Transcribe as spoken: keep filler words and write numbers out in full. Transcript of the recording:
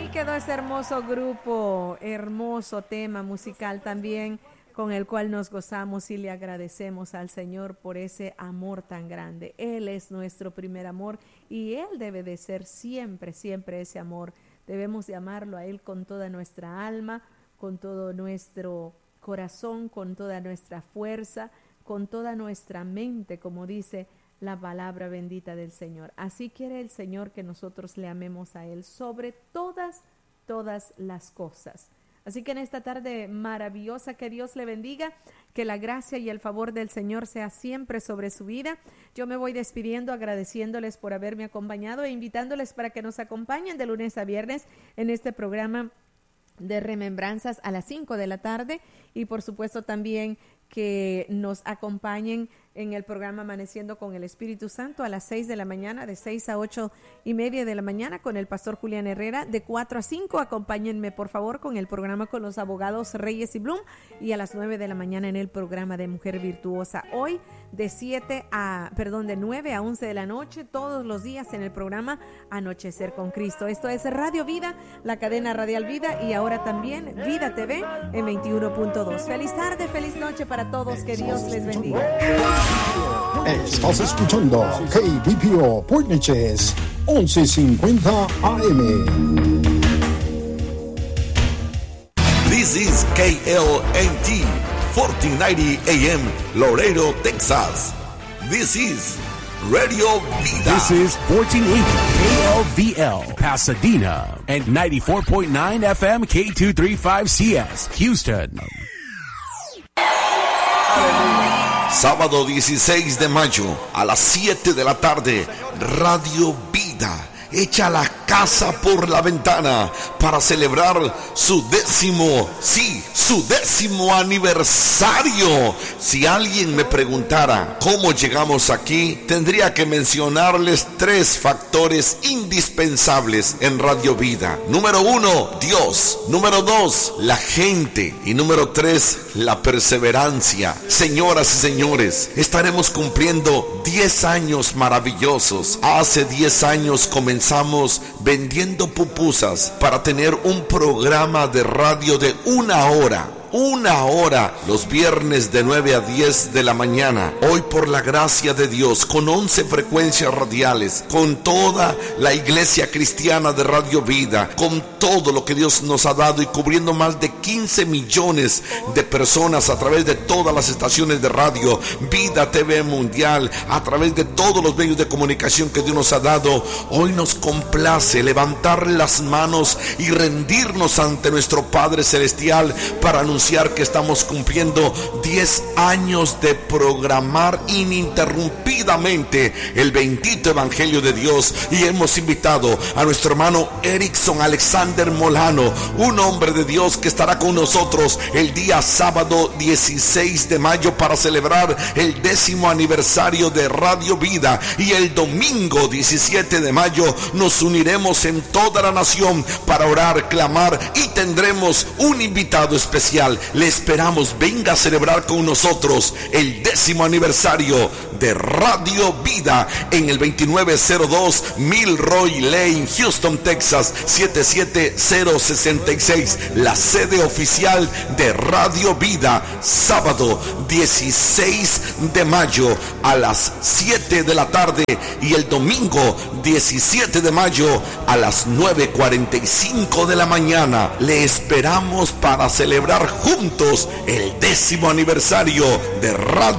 quedó ese hermoso grupo, hermoso tema musical también, con el cual nos gozamos y le agradecemos al Señor por ese amor tan grande. Él es nuestro primer amor y Él debe de ser siempre, siempre ese amor. Debemos de amarlo a Él con toda nuestra alma, con todo nuestro corazón, con toda nuestra fuerza, con toda nuestra mente, como dice la palabra bendita del Señor. Así quiere el Señor que nosotros le amemos a Él sobre todas, todas las cosas. Así que en esta tarde maravillosa, que Dios le bendiga, que la gracia y el favor del Señor sea siempre sobre su vida. Yo me voy despidiendo, agradeciéndoles por haberme acompañado e invitándoles para que nos acompañen de lunes a viernes en este programa de remembranzas a las cinco de la tarde, y por supuesto también que nos acompañen en el programa Amaneciendo con el Espíritu Santo a las seis de la mañana, de seis a ocho y media de la mañana, con el pastor Julián Herrera. De cuatro a cinco, acompáñenme por favor con el programa con los abogados Reyes y Blum, y a las nueve de la mañana en el programa de Mujer Virtuosa. Hoy de siete a, perdón, de nueve a once de la noche, todos los días en el programa Anochecer con Cristo. Esto es Radio Vida, la cadena radial Vida, y ahora también Vida T V en veintiuno punto dos. Feliz tarde, feliz noche para todos, que Dios les bendiga. Estás escuchando K B P O Port Neches once cincuenta A M. This is K L N T fourteen ninety A M Laredo, Texas. This is Radio Vida. This is fourteen eighty K L V L Pasadena and ninety-four point nine F M K two thirty-five C S Houston. Sábado dieciséis de mayo a las siete de la tarde, Radio Vida echa la casa por la ventana para celebrar su décimo, sí, su décimo aniversario. Si alguien me preguntara cómo llegamos aquí, tendría que mencionarles tres factores indispensables en Radio Vida. Número uno, Dios. Número dos, la gente. Y número tres, la perseverancia. Señoras y señores, estaremos cumpliendo diez años maravillosos. Hace diez años comenzamos Comenzamos vendiendo pupusas para tener un programa de radio de una hora. Una hora los viernes de nueve a diez de la mañana. Hoy, por la gracia de Dios, con once frecuencias radiales, con toda la iglesia cristiana de Radio Vida, con todo lo que Dios nos ha dado y cubriendo más de quince millones de personas a través de todas las estaciones de radio, Vida T V Mundial, a través de todos los medios de comunicación que Dios nos ha dado. Hoy nos complace levantar las manos y rendirnos ante nuestro Padre Celestial para anunciar que estamos cumpliendo diez años de programar ininterrumpidamente el bendito Evangelio de Dios, y hemos invitado a nuestro hermano Erickson Alexander Molano, un hombre de Dios que estará con nosotros el día sábado dieciséis de mayo para celebrar el décimo aniversario de Radio Vida, y el domingo diecisiete de mayo nos uniremos en toda la nación para orar, clamar, y tendremos un invitado especial. Le esperamos, venga a celebrar con nosotros el décimo aniversario de Radio Vida en el veintinueve cero dos Milroy Lane, Houston, Texas siete siete cero seis seis, la sede oficial de Radio Vida. Sábado dieciséis de mayo a las siete de la tarde, y el domingo diecisiete de mayo a las nueve cuarenta y cinco de la mañana. Le esperamos para celebrar juntos el décimo aniversario de Radio